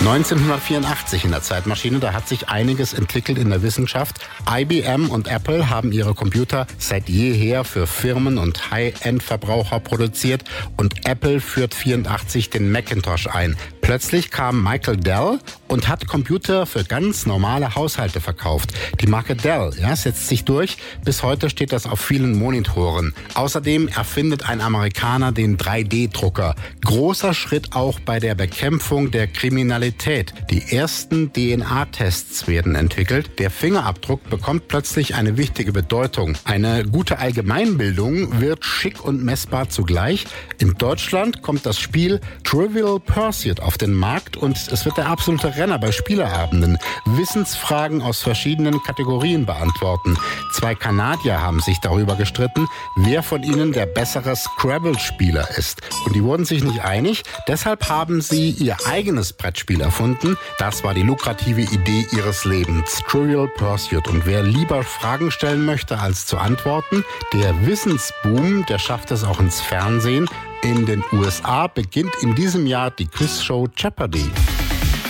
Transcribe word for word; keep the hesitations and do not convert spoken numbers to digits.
neunzehnhundertvierundachtzig in der Zeitmaschine, da hat sich einiges entwickelt in der Wissenschaft. I B M und Apple haben ihre Computer seit jeher für Firmen und High-End-Verbraucher produziert und Apple führt vierundachtzig den Macintosh ein. Plötzlich kam Michael Dell und hat Computer für ganz normale Haushalte verkauft. Die Marke Dell, ja, setzt sich durch. Bis heute steht das auf vielen Monitoren. Außerdem erfindet ein Amerikaner den drei D Drucker. Großer Schritt auch bei der Bekämpfung der Kriminalität. Die ersten D N A-Tests werden entwickelt. Der Fingerabdruck bekommt plötzlich eine wichtige Bedeutung. Eine gute Allgemeinbildung wird schick und messbar zugleich. In Deutschland kommt das Spiel Trivial Pursuit auf den Markt und es wird der absolute Renner bei Spieleabenden. Wissensfragen aus verschiedenen Kategorien beantworten. Zwei Kanadier haben sich darüber gestritten, wer von ihnen der bessere Scrabble-Spieler ist. Und die wurden sich nicht einig. Deshalb haben sie ihr eigenes Brettspiel erfunden. Das war die lukrative Idee ihres Lebens. Trivial Pursuit. Und wer lieber Fragen stellen möchte als zu antworten, der Wissensboom, der schafft es auch ins Fernsehen. In den U S A beginnt in diesem Jahr die Quizshow Jeopardy.